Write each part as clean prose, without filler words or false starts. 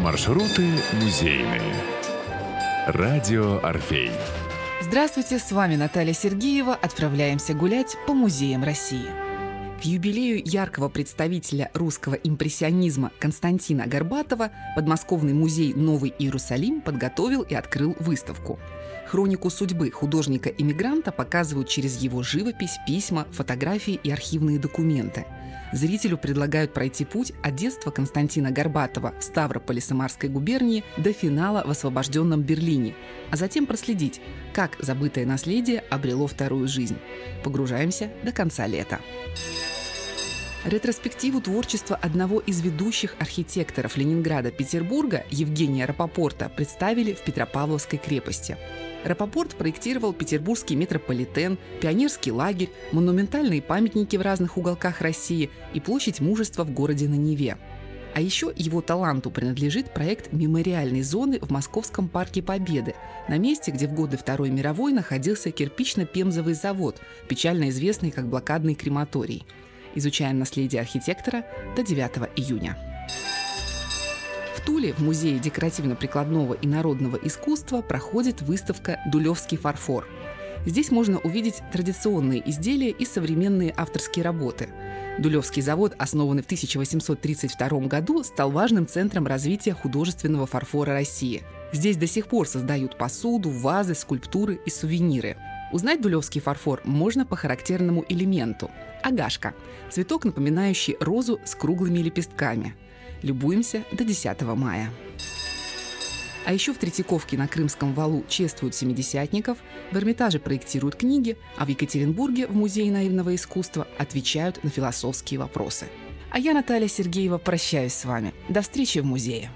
Маршруты музейные. Радио «Орфей». Здравствуйте, с вами Наталья Сергеева. Отправляемся гулять по музеям России. К юбилею яркого представителя русского импрессионизма Константина Горбатова подмосковный музей «Новый Иерусалим» подготовил и открыл выставку. Хронику судьбы художника-эмигранта показывают через его живопись, письма, фотографии и архивные документы. Зрителю предлагают пройти путь от детства Константина Горбатова в Ставрополе Самарской губернии до финала в освобожденном Берлине, а затем проследить, как забытое наследие обрело вторую жизнь. Погружаемся до конца лета. Ретроспективу творчества одного из ведущих архитекторов Ленинграда-Петербурга Евгения Рапопорта представили в Петропавловской крепости. Рапопорт проектировал петербургский метрополитен, пионерский лагерь, монументальные памятники в разных уголках России и площадь Мужества в городе на Неве. А еще его таланту принадлежит проект мемориальной зоны в Московском парке Победы, на месте, где в годы Второй мировой находился кирпично-пемзовый завод, печально известный как блокадный крематорий. Изучаем наследие архитектора до 9 июня. В Туле в Музее декоративно-прикладного и народного искусства проходит выставка «Дулевский фарфор». Здесь можно увидеть традиционные изделия и современные авторские работы. Дулевский завод, основанный в 1832 году, стал важным центром развития художественного фарфора России. Здесь до сих пор создают посуду, вазы, скульптуры и сувениры. Узнать дулевский фарфор можно по характерному элементу – агашка – цветок, напоминающий розу с круглыми лепестками. Любуемся до 10 мая. А еще в Третьяковке на Крымском валу чествуют семидесятников, в Эрмитаже проектируют книги, а в Екатеринбурге в Музее наивного искусства отвечают на философские вопросы. А я, Наталья Сергеева, прощаюсь с вами. До встречи в музее.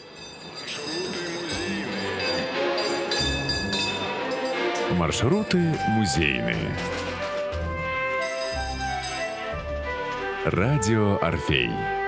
Маршруты музейные. Радио «Орфей».